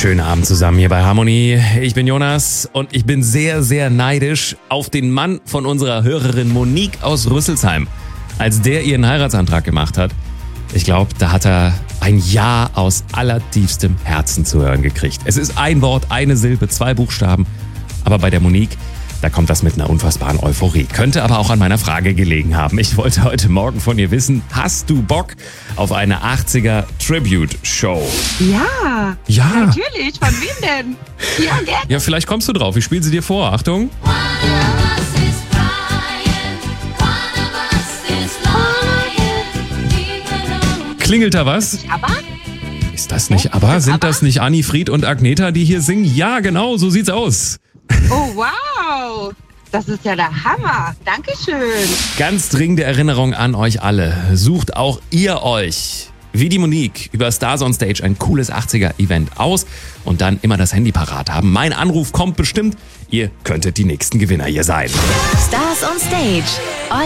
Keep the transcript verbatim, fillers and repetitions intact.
Schönen Abend zusammen hier bei Harmonie. Ich bin Jonas und ich bin sehr, sehr neidisch auf den Mann von unserer Hörerin Monique aus Rüsselsheim. Als der ihren Heiratsantrag gemacht hat, ich glaube, da hat er ein Ja aus allertiefstem Herzen zu hören gekriegt. Es ist ein Wort, eine Silbe, zwei Buchstaben. Aber bei der Monique, da kommt das mit einer unfassbaren Euphorie. Könnte aber auch an meiner Frage gelegen haben. Ich wollte heute Morgen von ihr wissen, hast du Bock auf eine achtziger Tribute-Show? Ja, Ja. natürlich. Von wem denn? Ja, gerne. Ja, vielleicht kommst du drauf. Ich spiele sie dir vor. Achtung. Klingelt da was? Aber Ist das nicht aber? Sind das nicht Anni Fried und Agneta, die hier singen? Ja, genau, so sieht's aus. oh wow, das ist ja der Hammer. Dankeschön. Ganz dringende Erinnerung an euch alle. Sucht auch ihr euch, wie die Monique, über Stars on Stage ein cooles achtziger-Event aus und dann immer das Handy parat haben. Mein Anruf kommt bestimmt. Ihr könntet die nächsten Gewinner hier sein. Stars on Stage.